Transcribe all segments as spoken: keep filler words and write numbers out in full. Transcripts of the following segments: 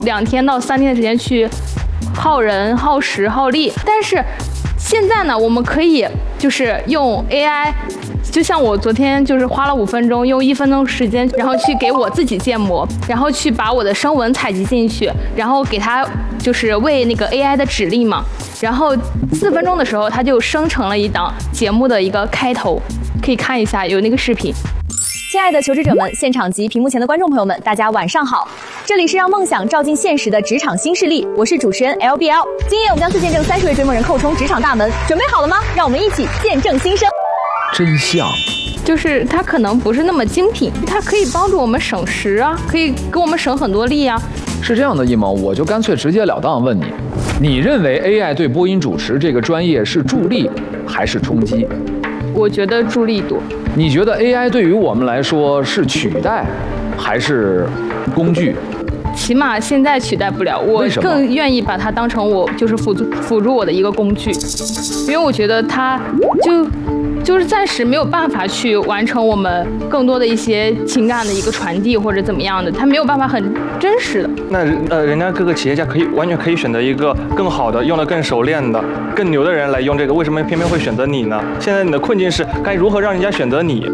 两天到三天的时间去耗人、耗时、耗力。但是现在呢，我们可以就是用 A I。就像我昨天就是花了五分钟，用一分钟时间，然后去给我自己建模，然后去把我的声纹采集进去，然后给它就是喂那个 A I 的指令嘛，然后四分钟的时候，它就生成了一档节目的一个开头，可以看一下有那个视频。 亲爱的求职者们，现场及屏幕前的观众朋友们，大家晚上好！这里是让梦想照进现实的职场新势力，我是主持人 L B L。今夜我们将次见证三十位追梦人叩冲职场大门，准备好了吗？让我们一起见证新生。 真相就是它可能不是那么精品，它可以帮助我们省时啊，可以给我们省很多力啊。 是这样的，一萌，我就干脆直截了当问你，你认为 A I 对播音主持这个专业是助力还是冲击？ 我觉得助力多。 你觉得 A I 对于我们来说是取代还是工具？ 起码现在取代不了，我更愿意把它当成我就是辅助辅助我的一个工具，因为我觉得它就就是暂时没有办法去完成我们更多的一些情感的一个传递或者怎么样的，它没有办法很真实的。 那呃，人家各个企业家可以完全可以选择一个更好的、用得更熟练的、更牛的人来用这个，为什么偏偏会选择你呢？现在你的困境是该如何让人家选择你？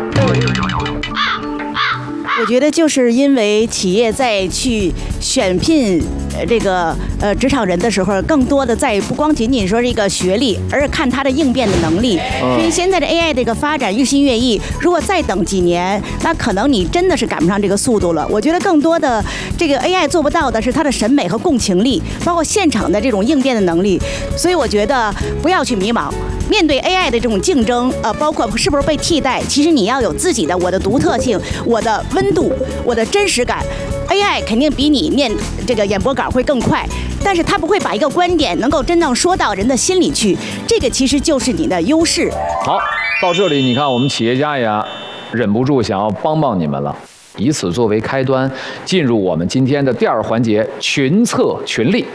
我觉得就是因为企业在去选聘呃这个呃职场人的时候，更多的在不光仅仅说这个学历，而是看他的应变的能力。因为现在的 A I 这个发展日新月异，如果再等几年，那可能你真的是赶不上这个速度了。我觉得更多的这个 A I 做不到的是他的审美和共情力，包括现场的这种应变的能力。所以我觉得不要去迷茫。面对 A I 的这种竞争，呃，包括是不是被替代，其实你要有自己的我的独特性、我的温度、我的真实感。A I 肯定比你念这个演播稿会更快，但是它不会把一个观点能够真正说到人的心里去，这个其实就是你的优势。 好，到这里你看我们企业家呀，忍不住想要帮帮你们了，以此作为开端，进入我们今天的第二环节——群策群力。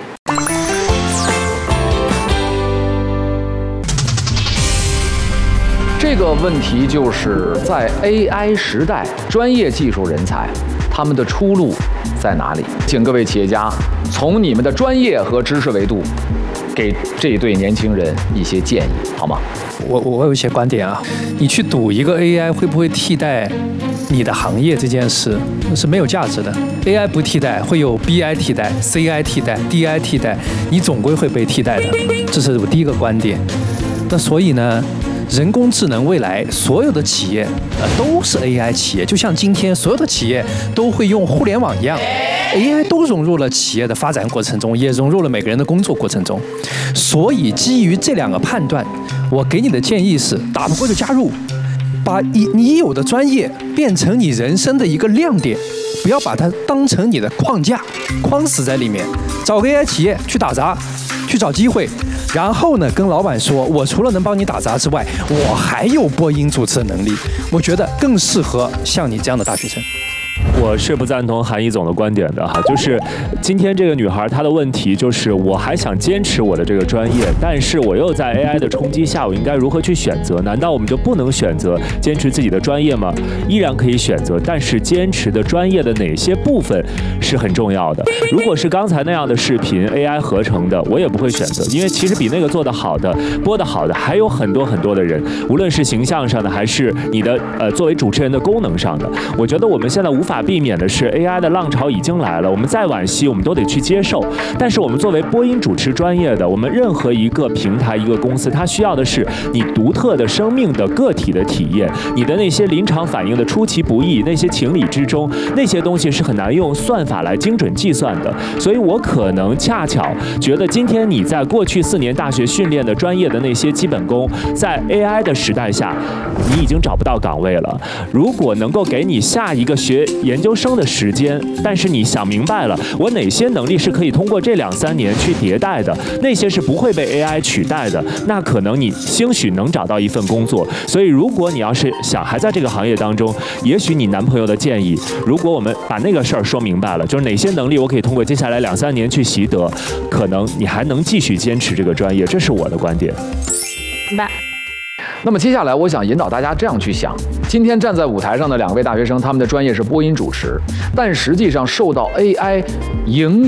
这个问题就是在 A I 时代，专业技术人才他们的出路在哪里？请各位企业家从你们的专业和知识维度，给这对年轻人一些建议，好吗？ 我我有一些观点啊，你去赌一个 A I 会不会替代你的行业这件事是没有价值的。A I 不替代，会有 B I 替代、C I 替代、D I 替代，你总归会被替代的。这是我第一个观点。那所以呢？人工智能未来所有的企业，呃，都是 A I 企业，就像今天所有的企业都会用互联网一样 ，A I 都融入了企业的发展过程中，也融入了每个人的工作过程中。所以基于这两个判断，我给你的建议是：打不过就加入，把你你有的专业变成你人生的一个亮点，不要把它当成你的框架，框死在里面。找个 A I 企业去打杂，去找机会。然后呢，跟老板说，我除了能帮你打杂之外，我还有播音主持的能力，我觉得更适合像你这样的大学生。 我是不赞同韩一总的观点的哈，就是今天这个女孩她的问题就是我还想坚持我的这个专业，但是我又在 A I 的冲击下，我应该如何去选择？难道我们就不能选择坚持自己的专业吗？依然可以选择，但是坚持的专业的哪些部分是很重要的。如果是刚才那样的视频 A I 合成的，我也不会选择，因为其实比那个做得好的、播得好的还有很多很多的人，无论是形象上的还是你的呃作为主持人的功能上的，我觉得我们现在无法避免的是 A I 的浪潮已经来了，我们再惋惜我们都得去接受。但是我们作为播音主持专业的，我们任何一个平台一个公司，它需要的是你独特的生命的个体的体验，你的那些临场反应的出其不意，那些情理之中，那些东西是很难用算法来精准计算的。所以我可能恰巧觉得今天你在过去四年大学训练的专业的那些基本功，在 A I 的时代下你已经找不到岗位了。如果能够给你下一个学研究生的时间，但是你想明白了，我哪些能力是可以通过这两三年去迭代的，那些是不会被 A I 取代的，那可能你兴许能找到一份工作。所以如果你要是想还在这个行业当中，也许你男朋友的建议，如果我们把那个事儿说明白了，就是哪些能力我可以通过接下来两三年去习得，可能你还能继续坚持这个专业，这是我的观点。 明白。 那么接下来我想引导大家这样去想，今天站在舞台上的两位大学生，他们的专业是播音主持，但实际上受到 A I 影